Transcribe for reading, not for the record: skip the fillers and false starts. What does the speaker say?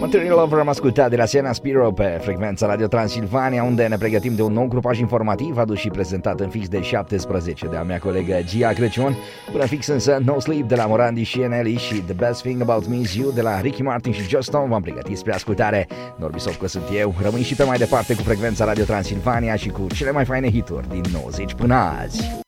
Material Lover am ascultat de la Siena Spiro pe frecvența Radio Transilvania, unde ne pregătim de un nou grupaj informativ adus și prezentat în fix de 17 de a mea colegă Gia Crăciun. Până fix însă No Sleep de la Morandi și Eneli și The Best Thing About Me Is You de la Ricky Martin și Just Stone v-am pregătit spre ascultare. Norbi Sofco sunt eu, rămâi și pe mai departe cu frecvența Radio Transilvania și cu cele mai faine hituri din 90 până azi.